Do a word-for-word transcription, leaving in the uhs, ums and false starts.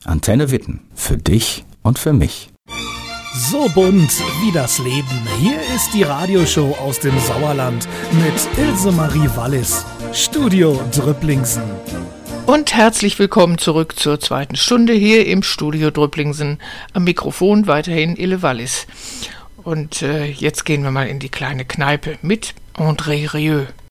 Antenne Witten. Für dich und für mich. So bunt wie das Leben. Hier ist die Radioshow aus dem Sauerland mit Ilse Marie Wallis. Studio Drüpplingsen. Und herzlich willkommen zurück zur zweiten Stunde hier im Studio Drüpplingsen. Am Mikrofon weiterhin Ille Wallis. Und äh, jetzt gehen wir mal in die kleine Kneipe mit André Rieu.